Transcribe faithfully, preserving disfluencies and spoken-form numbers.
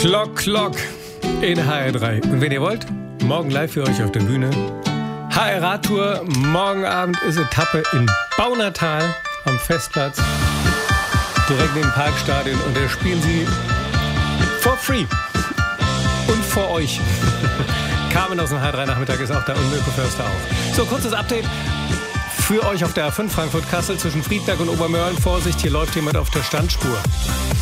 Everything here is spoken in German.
Klock, Klock in H R drei. Und wenn ihr wollt, morgen live für euch auf der Bühne. H R A-Tour, morgen Abend ist Etappe in Baunatal am Festplatz, direkt neben dem Parkstadion. Und da spielen sie for free und vor euch. Carmen aus dem H R drei Nachmittag ist auch da und Mirko Förster auch. So, kurzes Update für euch auf der A fünf Frankfurt-Kassel zwischen Friedberg und Obermörlen. Vorsicht, hier läuft jemand auf der Standspur.